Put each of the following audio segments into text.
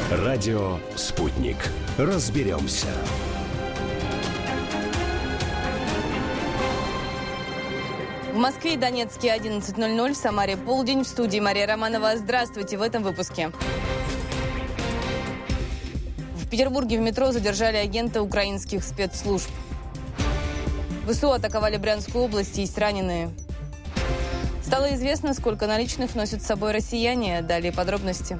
Радио «Спутник». Разберемся. В Москве и Донецке 11:00, в Самаре полдень. В студии Мария Романова. Здравствуйте в этом выпуске. В Петербурге в метро задержали агента украинских спецслужб. ВСУ атаковали Брянскую область, есть раненые. Стало известно, сколько наличных носят с собой россияне. Далее подробности.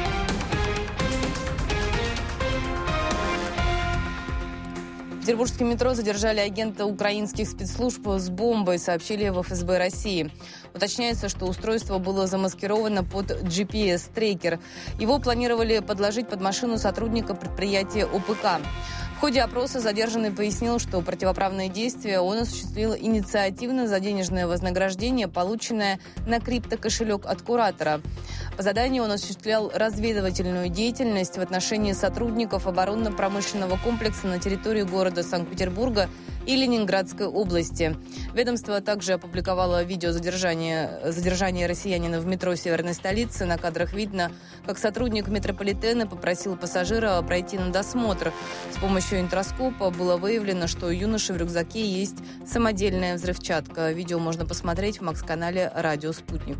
В петербургском метро задержали агента украинских спецслужб с бомбой, сообщили в ФСБ России. Уточняется, что устройство было замаскировано под GPS-трекер. Его планировали подложить под машину сотрудника предприятия ОПК. В ходе опроса задержанный пояснил, что противоправные действия он осуществил инициативно за денежное вознаграждение, полученное на криптокошелек от куратора. По заданию он осуществлял разведывательную деятельность в отношении сотрудников оборонно-промышленного комплекса на территории города Санкт-Петербурга и Ленинградской области. Ведомство также опубликовало видео задержания россиянина в метро северной столицы. На кадрах видно, как сотрудник метрополитена попросил пассажира пройти на досмотр. С помощью интроскопа было выявлено, что у юноши в рюкзаке есть самодельная взрывчатка. Видео можно посмотреть в МАКС-канале «Радио Спутник».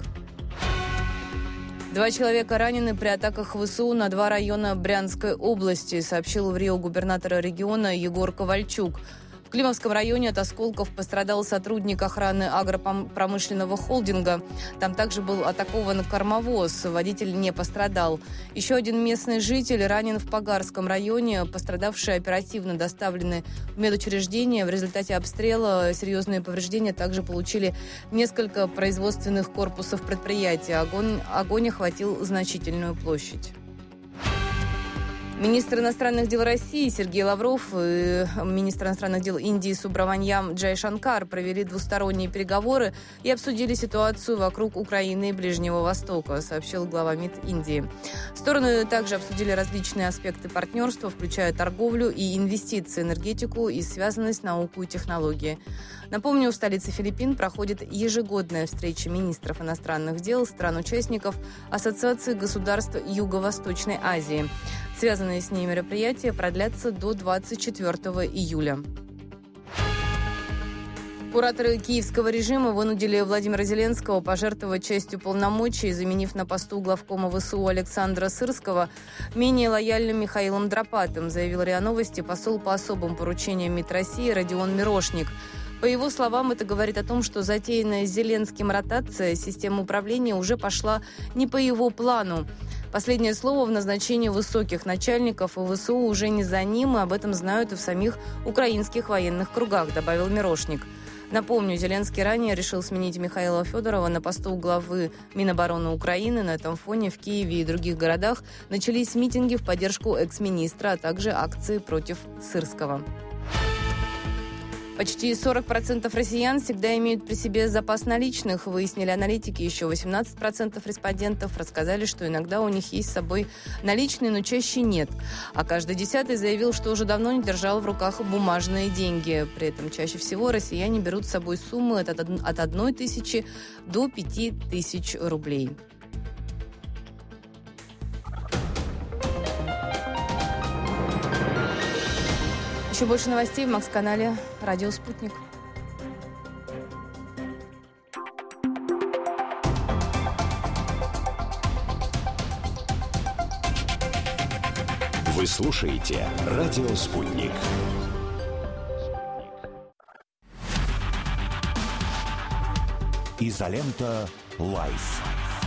2 человека ранены при атаках ВСУ на 2 района Брянской области, сообщил в РИО губернатор региона Егор Ковальчук. В Климовском районе от осколков пострадал сотрудник охраны агропромышленного холдинга. Там также был атакован кормовоз. Водитель не пострадал. Еще один местный житель ранен в Погарском районе. Пострадавшие оперативно доставлены в медучреждение. В результате обстрела серьезные повреждения также получили несколько производственных корпусов предприятия. Огонь охватил значительную площадь. Министр иностранных дел России Сергей Лавров и министр иностранных дел Индии Субраманьям Джайшанкар провели двусторонние переговоры и обсудили ситуацию вокруг Украины и Ближнего Востока, сообщил глава МИД Индии. Стороны также обсудили различные аспекты партнерства, включая торговлю и инвестиции, энергетику и связанность, науку и технологии. Напомню, в столице Филиппин проходит ежегодная встреча министров иностранных дел стран-участников Ассоциации государств Юго-Восточной Азии. Связанные с ней мероприятия продлятся до 24 июля. Кураторы киевского режима вынудили Владимира Зеленского пожертвовать частью полномочий, заменив на посту главкома ВСУ Александра Сырского менее лояльным Михаилом Драпатым, заявил РИА Новости посол по особым поручениям МИД России Родион Мирошник. По его словам, это говорит о том, что затеянная Зеленским ротация системы управления уже пошла не по его плану. Последнее слово в назначении высоких начальников в ВСУ уже не за ним, и об этом знают и в самих украинских военных кругах, добавил Мирошник. Напомню, Зеленский ранее решил сменить Михаила Федорова на посту главы Минобороны Украины. На этом фоне в Киеве и других городах начались митинги в поддержку экс-министра, а также акции против Сырского. Почти 40% россиян всегда имеют при себе запас наличных, выяснили аналитики. Еще 18% респондентов рассказали, что иногда у них есть с собой наличные, но чаще нет. А каждый 10-й заявил, что уже давно не держал в руках бумажные деньги. При этом чаще всего россияне берут с собой суммы от 1 тысячи до 5 тысяч рублей. Еще больше новостей в МАКС-канале «Радио Спутник». Вы слушаете «Радио Спутник». Изолента Лайф.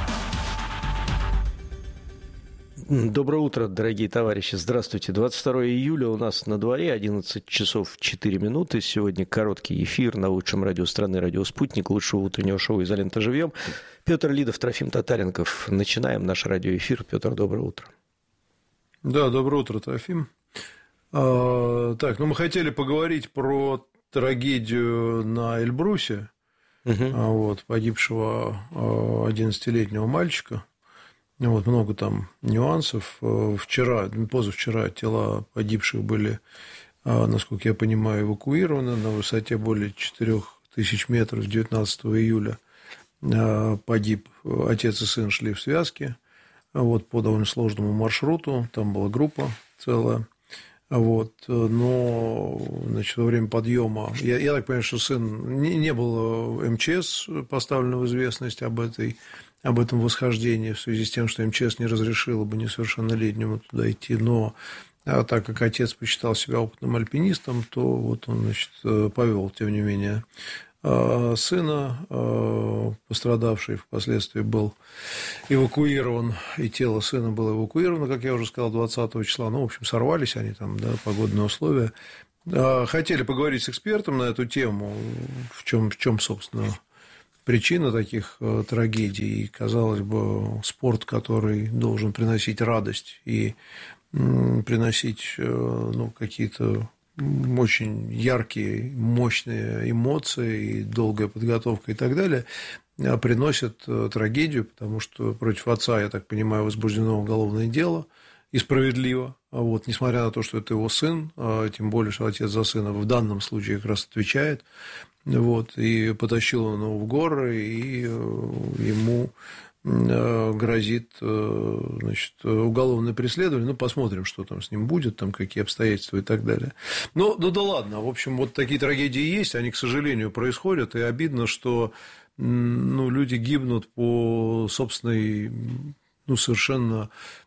Доброе утро, дорогие товарищи. Здравствуйте. 22 июля у нас на дворе, 11 часов 4 минуты. Сегодня короткий эфир на лучшем радио страны, «Радио Спутник», лучшего утреннего шоу «Изолента живьем». Петр Лидов, Трофим Татаренков. Начинаем наш радиоэфир. Петр, доброе утро. Да, доброе утро, Трофим. Мы хотели поговорить про трагедию на Эльбрусе, погибшего 11-летнего мальчика. Много там нюансов. Позавчера тела погибших были, насколько я понимаю, эвакуированы на высоте более 4000 метров. 19 июля погиб отец и сын, шли в связке. вот, по довольно сложному маршруту, там была группа целая. Вот, но, значит, во время подъема, я так понимаю, что сын, не было МЧС поставлено в известность об этом восхождении в связи с тем, что МЧС не разрешило бы несовершеннолетнему туда идти, но так как отец посчитал себя опытным альпинистом, то вот он, значит, повел, тем не менее, сына, пострадавший впоследствии был эвакуирован, и тело сына было эвакуировано, как я уже сказал, 20 числа. Ну, в общем, сорвались они там, да, погодные условия. Хотели поговорить с экспертом на эту тему, в чем, собственно, причина таких трагедий. И, казалось бы, спорт, который должен приносить радость и приносить, ну, какие-то очень яркие, мощные эмоции, и долгая подготовка и так далее, приносят трагедию, потому что против отца, я так понимаю, возбуждено уголовное дело, и справедливо, вот, несмотря на то, что это его сын, тем более, что отец за сына в данном случае как раз отвечает, вот, и потащил он его в горы, и ему грозит, значит, уголовное преследование. Ну, посмотрим, что там с ним будет, там какие обстоятельства и так далее. Ну да ладно. В общем, вот такие трагедии есть, они, к сожалению, происходят, и обидно, что, ну, люди гибнут по собственной, ну, совершенно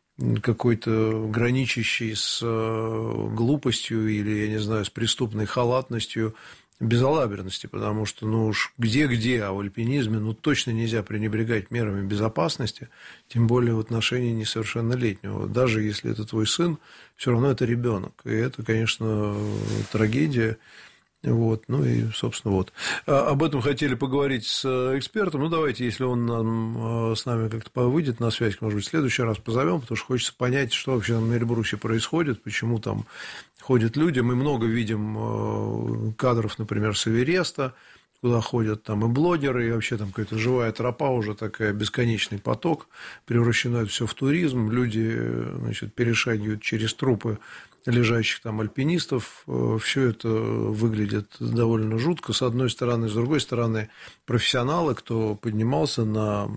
какой-то граничащей с глупостью или, я не знаю, с преступной халатностью, безалаберности, потому что, ну уж где-где, а в альпинизме, ну, точно нельзя пренебрегать мерами безопасности, тем более в отношении несовершеннолетнего. Даже если это твой сын, все равно это ребенок. И это, конечно, трагедия. Вот, ну и, собственно, вот. Об этом хотели поговорить с экспертом. Ну, давайте, если он с нами как-то выйдет на связь, может быть, в следующий раз позовем, потому что хочется понять, что вообще там на Эльбрусе происходит, почему там ходят люди. Мы много видим кадров, например, с Эвереста, куда ходят там и блогеры, и вообще там какая-то живая тропа, уже такая, бесконечный поток, превращено это все в туризм, люди, значит, перешагивают через трупы лежащих там альпинистов, все это выглядит довольно жутко, с одной стороны, с другой стороны, профессионалы, кто поднимался на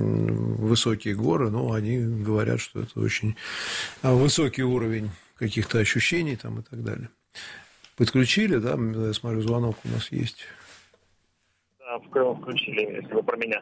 высокие горы, ну, они говорят, что это очень высокий уровень каких-то ощущений там и так далее. Подключили, да, я смотрю, звонок у нас есть. Да, включили, если вы про меня.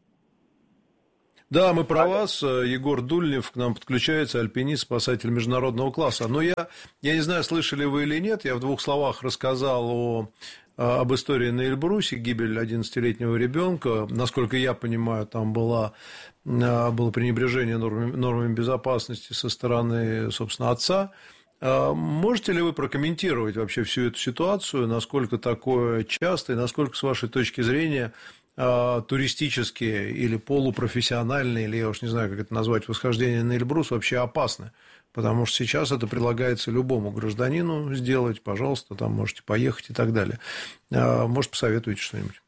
Да, мы про вас. Егор Дульнев к нам подключается, альпинист, спасатель международного класса. Но я не знаю, слышали вы или нет, я в двух словах рассказал об истории на Эльбрусе, гибель 11-летнего ребенка. Насколько я понимаю, там было пренебрежение нормами безопасности со стороны, собственно, отца. Можете ли вы прокомментировать вообще всю эту ситуацию, насколько такое часто и насколько, с вашей точки зрения, туристические или полупрофессиональные, или я уж не знаю, как это назвать, восхождения на Эльбрус вообще опасны? Потому что сейчас это предлагается любому гражданину сделать, пожалуйста, там можете поехать и так далее. Может, посоветуете что-нибудь?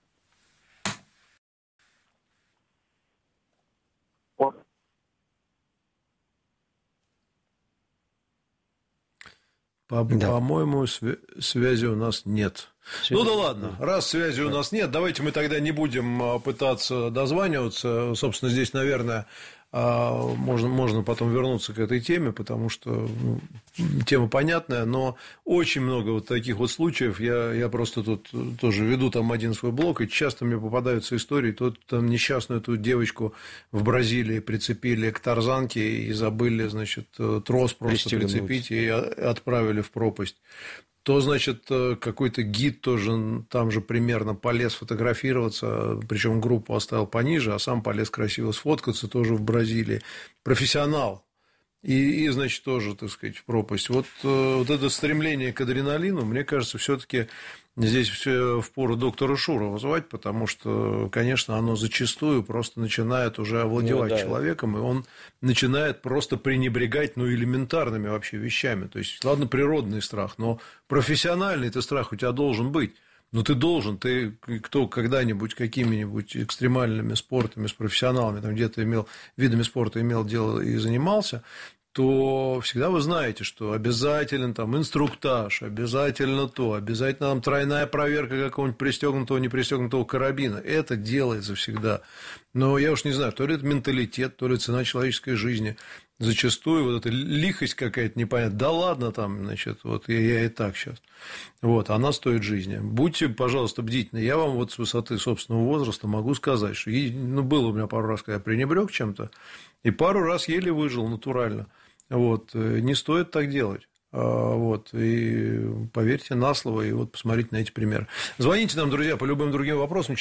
По-моему, связи у нас нет. Ну да ладно, раз связи у нас нет, давайте мы тогда не будем пытаться дозваниваться. Собственно, здесь, наверное, можно потом вернуться к этой теме, потому что тема понятная, но очень много вот таких вот случаев. Я просто тут тоже веду там один свой блог, и часто мне попадаются истории. Тут там несчастную эту девочку в Бразилии прицепили к тарзанке и забыли, значит, трос просто прицепить и отправили в пропасть. То, значит, какой-то гид тоже там же примерно полез фотографироваться, причем группу оставил пониже, а сам полез красиво сфоткаться тоже в Бразилии. Профессионал. И значит, тоже, так сказать, в пропасть. Вот это стремление к адреналину, мне кажется, все-таки здесь все впору доктора Шурова звать, потому что, конечно, оно зачастую просто начинает уже овладевать человеком, и он начинает просто пренебрегать, элементарными вообще вещами. То есть, ладно, природный страх, но профессиональный-то страх у тебя должен быть. Кто когда-нибудь какими-нибудь экстремальными спортами с профессионалами, там где-то видами спорта имел дело и занимался, то всегда вы знаете, что обязателен там инструктаж, обязательно то, обязательно там тройная проверка какого-нибудь пристегнутого, не пристегнутого карабина. Это делается всегда. Но я уж не знаю, то ли это менталитет, то ли цена человеческой жизни. Зачастую вот эта лихость какая-то непонятная. Да ладно там, значит, вот я и так сейчас. Вот, она стоит жизни. Будьте, пожалуйста, бдительны. Я вам вот с высоты собственного возраста могу сказать, что было у меня пару раз, когда я пренебрег чем-то, и пару раз еле выжил натурально. Вот, не стоит так делать. Вот, и поверьте на слово, и вот посмотрите на эти примеры. Звоните нам, друзья, по любым другим вопросам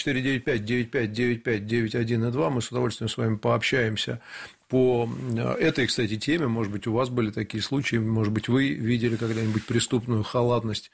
495-95-95-91-2. Мы с удовольствием с вами пообщаемся по этой, кстати, теме. Может быть, у вас были такие случаи, может быть, вы видели когда-нибудь преступную халатность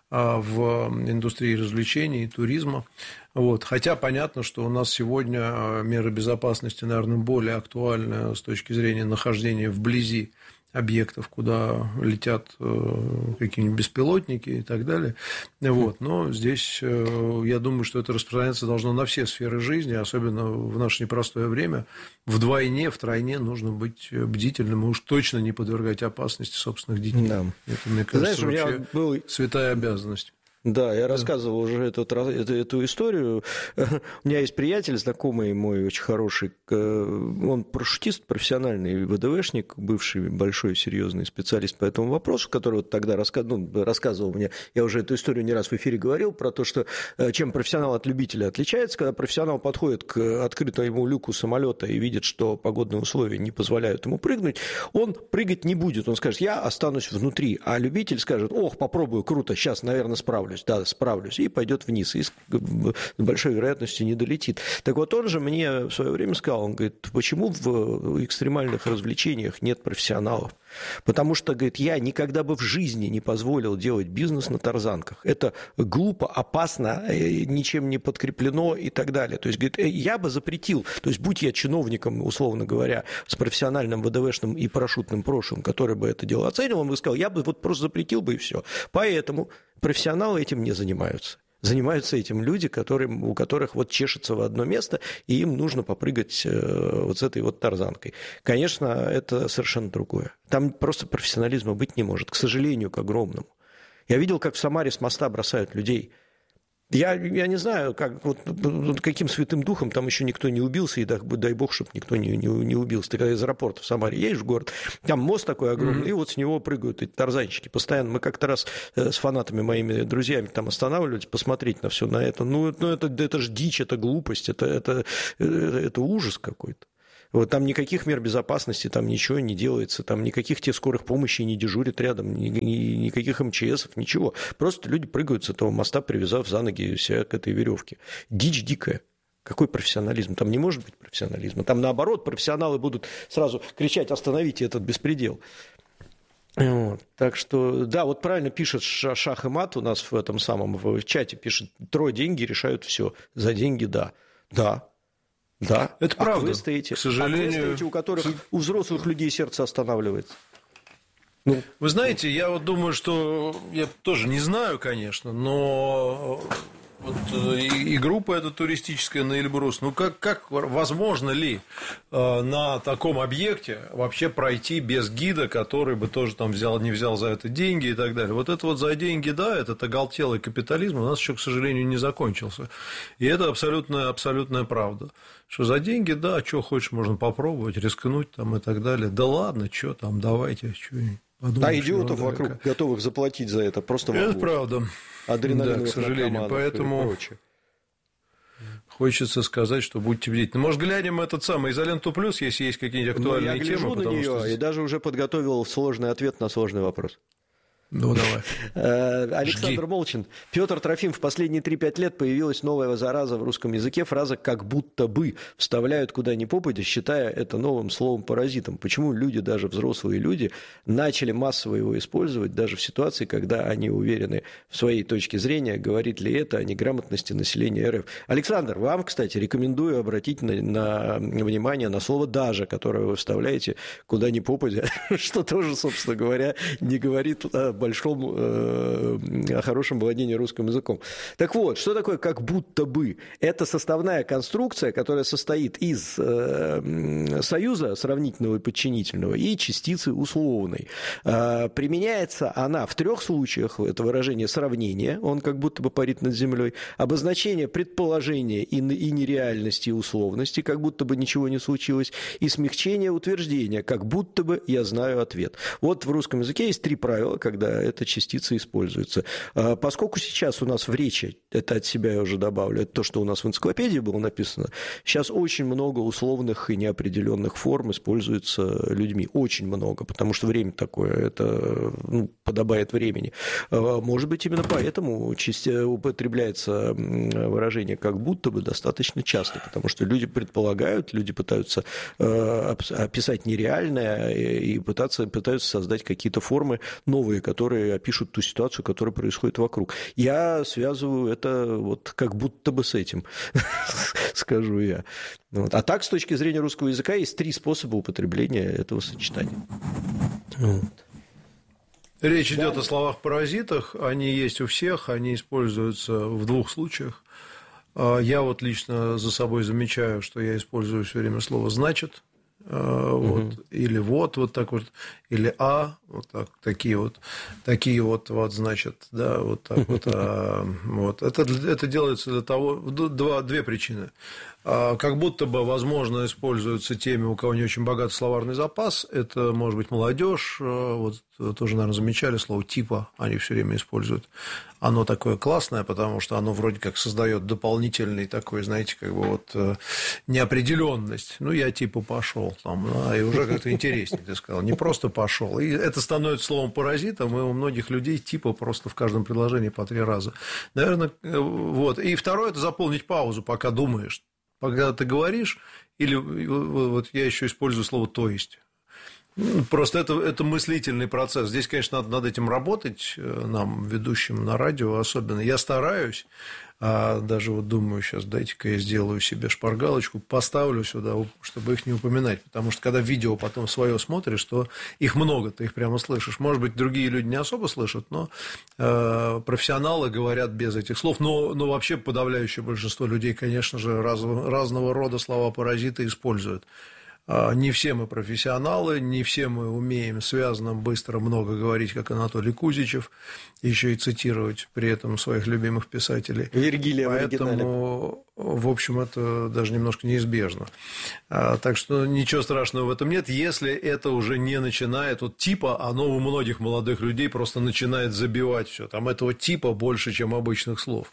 в индустрии развлечений и туризма. Вот. Хотя понятно, что у нас сегодня меры безопасности, наверное, более актуальны с точки зрения нахождения вблизи объектов, куда летят какие-нибудь беспилотники и так далее. Вот. Но здесь, я думаю, что это распространяться должно на все сферы жизни, особенно в наше непростое время. Вдвойне, втройне нужно быть бдительным и уж точно не подвергать опасности собственных детей. Да. Это, мне кажется, вообще святая обязанность. Да, я рассказывал уже эту историю. У меня есть приятель, знакомый мой, очень хороший, он парашютист, профессиональный ВДВшник, бывший большой серьезный специалист по этому вопросу, который вот тогда рассказывал мне, я уже эту историю не раз в эфире говорил, про то, что чем профессионал от любителя отличается, когда профессионал подходит к открытому люку самолета и видит, что погодные условия не позволяют ему прыгнуть, он прыгать не будет, он скажет, я останусь внутри, а любитель скажет, ох, попробую, круто, сейчас, наверное, справлюсь. Да, справлюсь, и пойдет вниз, и с большой вероятностью не долетит. Так вот, он же мне в свое время сказал, он говорит, почему в экстремальных развлечениях нет профессионалов? Потому что, говорит, я никогда бы в жизни не позволил делать бизнес на тарзанках. Это глупо, опасно, ничем не подкреплено и так далее. То есть, говорит, я бы запретил, то есть, будь я чиновником, условно говоря, с профессиональным ВДВшным и парашютным прошлым, который бы это дело оценивал, он бы сказал, я бы вот просто запретил бы и все. Поэтому профессионалы этим не занимаются. Занимаются этим люди, у которых вот чешется в одно место, и им нужно попрыгать вот с этой вот тарзанкой. Конечно, это совершенно другое. Там просто профессионализма быть не может, к сожалению, к огромному. Я видел, как в Самаре с моста бросают людей. Я не знаю, каким святым духом там еще никто не убился, и дай бог, чтобы никто не убился. Ты когда из аэропорта в Самаре едешь в город, там мост такой огромный, и вот с него прыгают эти тарзанщики. Постоянно мы как-то раз с фанатами, моими друзьями там останавливались, посмотреть на все на это. Это же дичь, это глупость, это ужас какой-то. Вот там никаких мер безопасности, там ничего не делается, там никаких тех скорых помощи не дежурят рядом, никаких МЧСов, ничего. Просто люди прыгают с этого моста, привязав за ноги себя к этой веревке. Дичь дикая. Какой профессионализм? Там не может быть профессионализма. Там, наоборот, профессионалы будут сразу кричать, остановите этот беспредел. Вот. Так что, да, вот правильно пишет Шах и Мат у нас в этом самом в чате, пишет, деньги решают все. За деньги, да. Да, это правда. Вы стоите, к сожалению, у которых у взрослых людей сердце останавливается. Вы знаете, я вот думаю, что я тоже не знаю, конечно, но вот и группа эта туристическая на Эльбрус, как возможно ли на таком объекте вообще пройти без гида, который бы тоже там не взял за это деньги и так далее. Вот это вот за деньги, да, этот оголтелый капитализм у нас еще, к сожалению, не закончился. И это абсолютная правда. Что за деньги, да, что хочешь, можно попробовать, рискнуть там и так далее. Да ладно, что там, давайте, что-нибудь. А идиотов вокруг готовых заплатить за это просто это правда. Адреналиновых, да, к сожалению, поэтому хочется сказать, что будьте бдительны. Может, глянем этот самый «Изоленту плюс», если есть какие-нибудь актуальные темы? Я гляжу на нее и даже уже подготовил сложный ответ на сложный вопрос. Ну, давай. Александр Молчин. Петр Трофим. В последние 3-5 лет появилась новая зараза в русском языке. Фраза «как будто бы» вставляют куда ни попадя, считая это новым словом-паразитом. Почему люди, даже взрослые люди, начали массово его использовать, даже в ситуации, когда они уверены в своей точке зрения, говорит ли это о неграмотности населения РФ? Александр, вам, кстати, рекомендую обратить на внимание на слово «даже», которое вы вставляете куда ни попадя, что тоже, собственно говоря, не говорит о о хорошем владении русским языком. Так вот, что такое «как будто бы»? Это составная конструкция, которая состоит из союза сравнительного и подчинительного и частицы условной. Применяется она в 3 случаях. Это выражение сравнения, он как будто бы парит над землей, обозначение предположения и нереальности и условности, как будто бы ничего не случилось, и смягчение утверждения, как будто бы я знаю ответ. Вот в русском языке есть 3 правила, когда эта частица используется. Поскольку сейчас у нас в речи, это от себя я уже добавлю, это то, что у нас в энциклопедии было написано, сейчас очень много условных и неопределенных форм используется людьми. Очень много, потому что время такое, это подобает времени. Может быть, именно поэтому употребляется выражение «как будто бы» достаточно часто, потому что люди предполагают, люди пытаются описать нереальное и пытаются создать какие-то формы новые, которые опишут ту ситуацию, которая происходит вокруг. Я связываю это вот как будто бы с этим, скажу я. Вот. А так, с точки зрения русского языка, есть 3 способа употребления этого сочетания. Вот. Речь идет о словах-паразитах, они есть у всех, они используются в 2 случаях. Я вот лично за собой замечаю, что я использую все время слово «значит», вот, или вот так вот, или вот так, такие вот, значит, да, вот так вот. Вот. Это делается для того, 2 причины. Как будто бы, возможно, используются теми, у кого не очень богатый словарный запас. Это, может быть, молодежь. Вот тоже, наверное, замечали слово «типа», они все время используют. Оно такое классное, потому что оно вроде как создает дополнительный такой, знаете, как бы вот неопределенность. Я типа пошел там, и уже как-то интереснее, ты сказал. Не просто пошел. И это становится словом паразитом, и у многих людей типа просто в каждом предложении по 3 раза. Наверное, вот. И второе – это заполнить паузу, пока думаешь. Когда ты говоришь, или вот я еще использую слово «то есть». Просто это мыслительный процесс. Здесь, конечно, надо над этим работать, нам, ведущим на радио особенно. Я стараюсь, даже вот думаю, сейчас дайте-ка я сделаю себе шпаргалочку, поставлю сюда, чтобы их не упоминать. Потому что, когда видео потом свое смотришь, то их много, ты их прямо слышишь. Может быть, другие люди не особо слышат, но профессионалы говорят без этих слов. Но вообще подавляющее большинство людей, конечно же, разного рода слова-паразиты используют. Не все мы профессионалы, не все мы умеем связно, быстро, много говорить, как Анатолий Кузичев, еще и цитировать при этом своих любимых писателей. Вергилия в оригинале. Поэтому, в общем, это даже немножко неизбежно. Так что ничего страшного в этом нет, если это уже не начинает, вот типа, оно у многих молодых людей просто начинает забивать все. Там этого типа больше, чем обычных слов.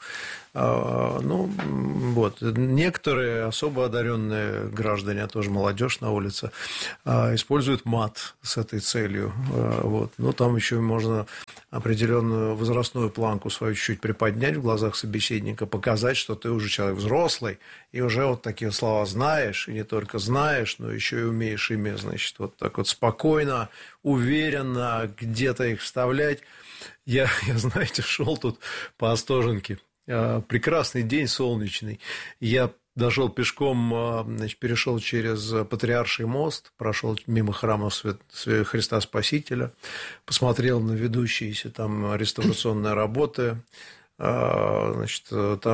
Вот. Некоторые особо одаренные граждане, а тоже молодежь на улице, используют мат с этой целью. Вот. Но там еще можно определенную возрастную планку свою чуть-чуть приподнять в глазах собеседника, показать, что ты уже человек взрослый, и уже вот такие слова знаешь, и не только знаешь, но еще и умеешь ими, значит, вот так вот спокойно, уверенно где-то их вставлять. Я знаете, шел тут по Остоженке. Прекрасный день, солнечный. Я дошел пешком, значит, перешел через Патриарший мост, прошел мимо храма Христа Спасителя, посмотрел на ведущиеся там реставрационные работы. Значит,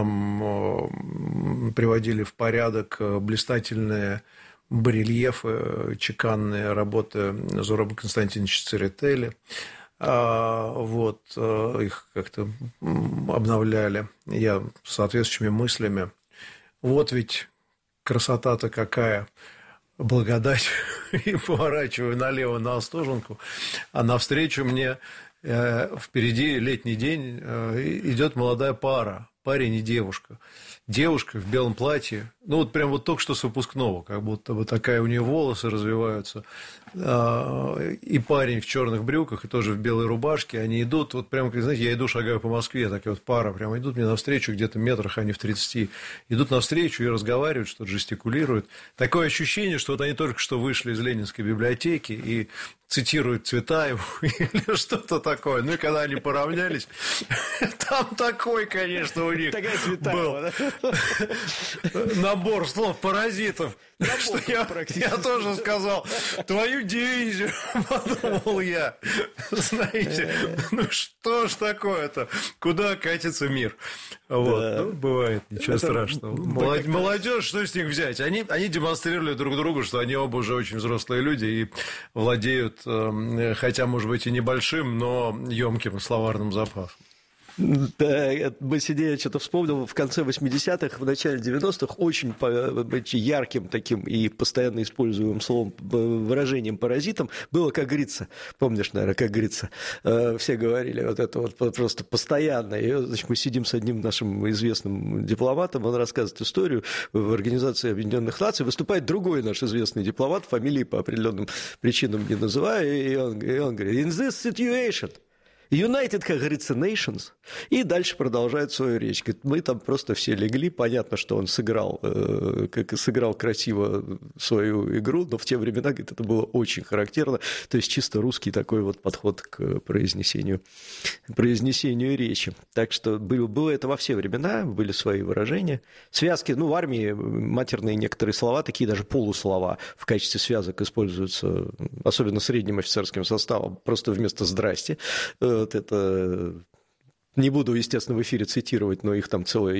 там приводили в порядок блистательные барельефы, чеканные работы Зураба Константиновича Церетели. Вот, их как-то обновляли, я с соответствующими мыслями. Вот ведь красота-то какая, благодать. И поворачиваю налево на Остоженку, а навстречу мне впереди летний день идет молодая пара, парень и девушка. Девушка в белом платье, вот прям вот только что с выпускного, как будто бы такая у нее волосы развиваются, и парень в черных брюках, и тоже в белой рубашке, они идут, вот прямо, знаете, я иду, шагаю по Москве, такая вот пара, прямо идут мне навстречу, где-то метрах они в 30, идут навстречу и разговаривают, что-то жестикулируют. Такое ощущение, что вот они только что вышли из Ленинской библиотеки и цитируют Цветаеву или что-то такое. Ну, и когда они поравнялись, там такой, конечно, у них был набор слов-паразитов. Что я тоже сказал, твою дивизию, подумал я. Знаете, ну что ж такое-то? Куда катится мир? Вот, да. Ну, бывает, ничего страшного. Молодежь, что с них взять? Они демонстрировали друг другу, что они оба уже очень взрослые люди и владеют, хотя, может быть, и небольшим, но емким словарным запасом. Да, мы сидели, что-то вспомнил, в конце 80-х, в начале 90-х очень ярким таким и постоянно используемым словом, выражением паразитом было «как говорится». Помнишь, наверное, «как говорится». Все говорили вот это вот просто постоянно. И, значит, мы сидим с одним нашим известным дипломатом, он рассказывает историю в Организации Объединенных Наций, выступает другой наш известный дипломат, фамилии по определенным причинам не называя, и он говорит: «In this situation United, как говорится, Nations», и дальше продолжает свою речь. Говорит, мы там просто все легли, понятно, что он сыграл красиво свою игру, но в те времена, говорит, это было очень характерно, то есть чисто русский такой вот подход к произнесению речи. Так что было это во все времена, были свои выражения. Связки, в армии матерные некоторые слова, такие даже полуслова в качестве связок используются, особенно средним офицерским составом, просто вместо «здрасте». Вот это не буду, естественно, в эфире цитировать, но их там целая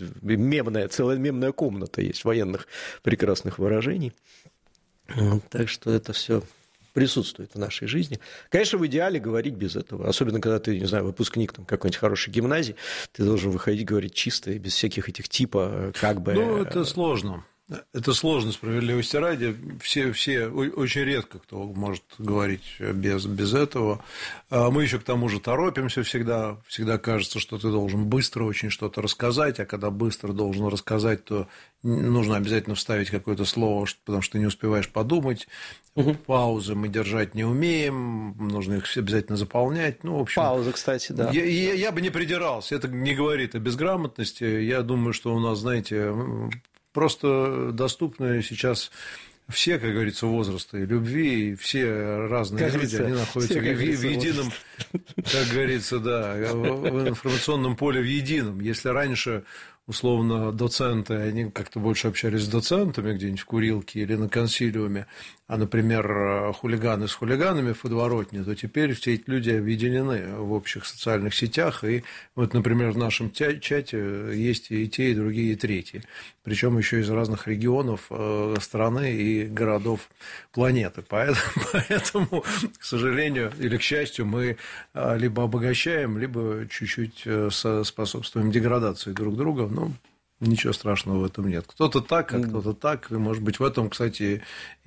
мемная комната есть военных прекрасных выражений. Так что это все присутствует в нашей жизни. Конечно, в идеале говорить без этого. Особенно, когда ты, не знаю, выпускник там, какой-нибудь хорошей гимназии, ты должен выходить, говорить чисто, без всяких этих типа, как бы... это сложно. Это сложно, справедливости ради. Все очень редко кто может говорить без этого. Мы еще к тому же торопимся всегда. Всегда кажется, что ты должен быстро очень что-то рассказать, а когда быстро должен рассказать, то нужно обязательно вставить какое-то слово, потому что ты не успеваешь подумать. Паузы мы держать не умеем, нужно их обязательно заполнять. В общем, паузы, кстати, да. Я бы не придирался. Это не говорит о безграмотности. Я думаю, что у нас, знаете... Просто доступны сейчас все, как говорится, возрасты любви, и все разные люди, они находятся в едином, как говорится, да, в информационном поле в едином. Если раньше, условно, доценты, они как-то больше общались с доцентами где-нибудь в курилке или на консилиуме, а, например, хулиганы с хулиганами в подворотне, то теперь все эти люди объединены в общих социальных сетях. И вот, например, в нашем чате есть и те, и другие, и третьи. Причем еще из разных регионов страны и городов планеты. Поэтому, к сожалению или к счастью, мы либо обогащаем, либо чуть-чуть способствуем деградации друг друга. Ничего страшного в этом нет. Кто-то так, а кто-то так. И, может быть, в этом, кстати,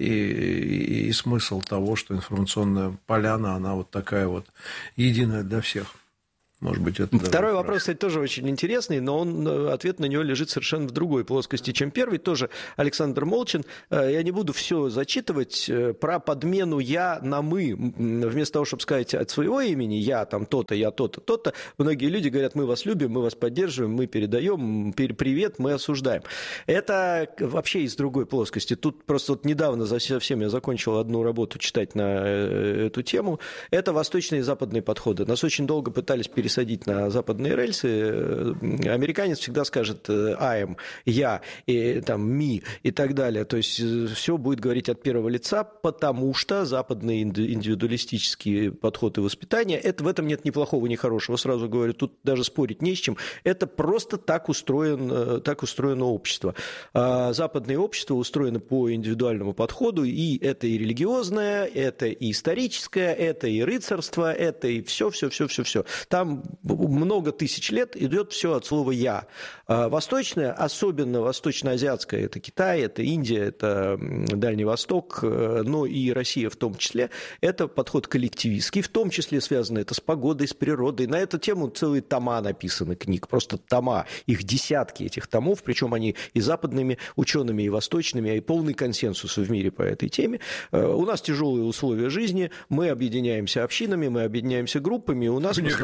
и смысл того, что информационная поляна, она вот такая вот единая для всех. Может быть, это второй вопрос, кстати, тоже очень интересный, но ответ на него лежит совершенно в другой плоскости, чем первый. Тоже Александр Молчин. Я не буду все зачитывать про подмену «я» на «мы». Вместо того, чтобы сказать от своего имени «я там то-то, я то-то, то-то», многие люди говорят: мы вас любим, мы вас поддерживаем, мы передаем, привет, мы осуждаем. Это вообще из другой плоскости. Тут просто вот недавно совсем я закончил одну работу читать на эту тему. Это восточные и западные подходы. Нас очень долго пытались пересадить на западные рельсы. Американец всегда скажет I am, я, и там me и так далее. То есть все будет говорить от первого лица, потому что западные индивидуалистические подходы воспитания, в этом нет ни плохого, ни хорошего. Сразу говорю, тут даже спорить не с чем. Это просто так устроено общество. Западное общество устроено по индивидуальному подходу, и это и религиозное, это и историческое, это и рыцарство, это и все. Там много тысяч лет идет все от слова «я». Восточное, особенно восточно-азиатское, это Китай, это Индия, это Дальний Восток, но и Россия в том числе, это подход коллективистский, в том числе связано это с погодой, с природой. На эту тему целые тома написаны книг, просто тома, их десятки этих томов, причем они и западными учеными, и восточными, и полный консенсус в мире по этой теме. У нас тяжелые условия жизни, мы объединяемся общинами, мы объединяемся группами, у нас в основном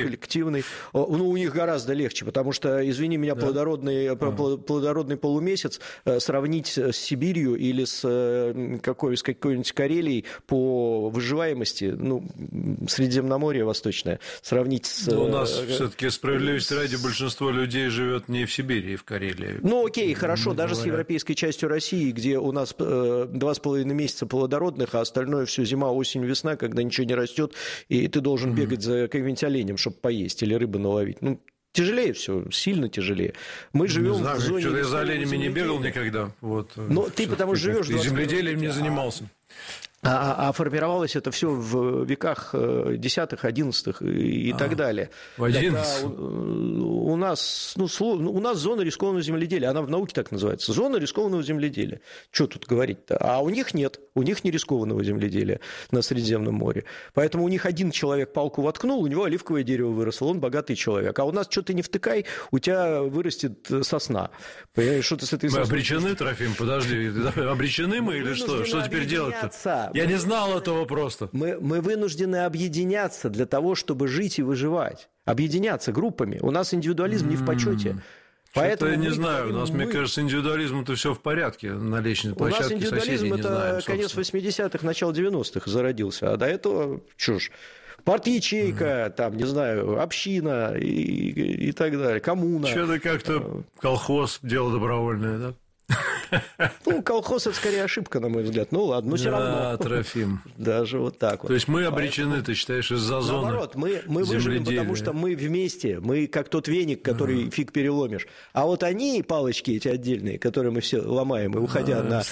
коллективный. У них гораздо легче, потому что, извини меня, плодородный полумесяц сравнить с Сибирью или с какой-нибудь Карелией по выживаемости, Средиземноморье восточное, сравнить с... У нас все-таки, справедливости ради, большинство людей живет не в Сибири, в Карелии. Окей, хорошо, даже с европейской частью России, где у нас 2,5 месяца плодородных, а остальное все зима, осень, весна, когда ничего не растет, и ты должен бегать за каким-нибудь оленем, чтобы поесть или рыбу наловить. Тяжелее все, сильно тяжелее. Мы живем в зоне... Что-то я за оленями не бегал никогда. Ты потому что живешь... И земледелием не занимался. А формировалось это все в веках 10-х, 11-х и так далее. В 11-х? У нас зона рискованного земледелия, она в науке так называется, зона рискованного земледелия. Что тут говорить-то? А у них нет, у них не рискованного земледелия на Средиземном море. Поэтому у них один человек палку воткнул, у него оливковое дерево выросло, он богатый человек. А у нас что ты не втыкай, у тебя вырастет сосна. Понимаешь, что ты с этой мы сосной... обречены, Трофим, подожди, обречены мы или что? Что теперь делать-то? Я не знал этого просто. Мы вынуждены объединяться для того, чтобы жить и выживать. Объединяться группами. У нас индивидуализм не в почете. Поэтому я не знаю. У нас, мне кажется, индивидуализм-то все в порядке на личной площадке. У нас индивидуализм это конец 80-х, начало 90-х зародился. А до этого, парт-ячейка, община и так далее, коммуна. Что-то как-то колхоз, дело добровольное, да? Колхоз – это скорее ошибка, на мой взгляд. Ладно, но все равно. Да, Трофим. Даже вот так вот. То есть мы обречены, ты считаешь, из-за зоны наоборот, мы выживем, потому что мы вместе. Мы как тот веник, который фиг переломишь. А вот они, палочки эти отдельные, которые мы все ломаем, и уходя на...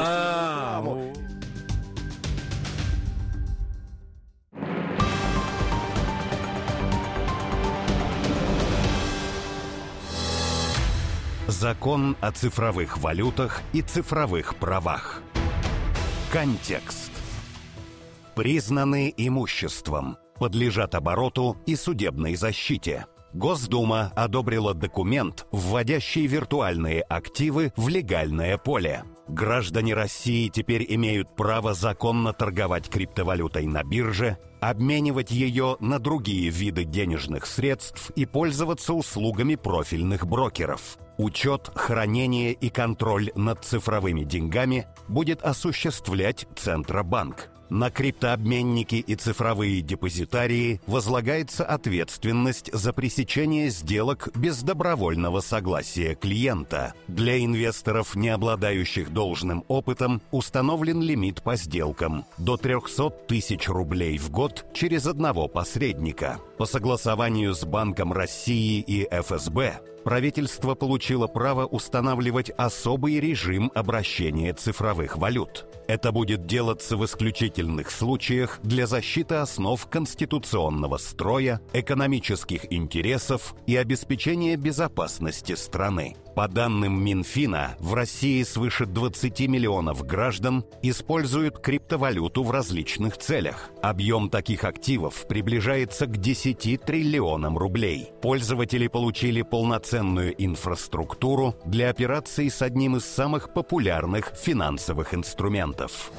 Закон о цифровых валютах и цифровых правах. Контекст. Признаны имуществом, подлежат обороту и судебной защите. Госдума одобрила документ, вводящий виртуальные активы в легальное поле. Граждане России теперь имеют право законно торговать криптовалютой на бирже, обменивать ее на другие виды денежных средств и пользоваться услугами профильных брокеров. Учет, хранение и контроль над цифровыми деньгами будет осуществлять Центробанк. На криптообменники и цифровые депозитарии возлагается ответственность за пресечение сделок без добровольного согласия клиента. Для инвесторов, не обладающих должным опытом, установлен лимит по сделкам – до 300 тысяч рублей в год через одного посредника. По согласованию с Банком России и ФСБ правительство получило право устанавливать особый режим обращения цифровых валют. Это будет делаться в исключительных случаях для защиты основ конституционного строя, экономических интересов и обеспечения безопасности страны. По данным Минфина, в России свыше 20 миллионов граждан используют криптовалюту в различных целях. Объем таких активов приближается к 10 триллионам рублей. Пользователи получили полноценную инфраструктуру для операций с одним из самых популярных финансовых инструментов.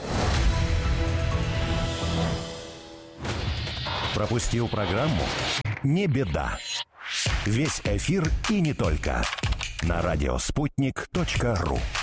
Пропустил программу? Не беда. Весь эфир и не только на радиоспутник.ру.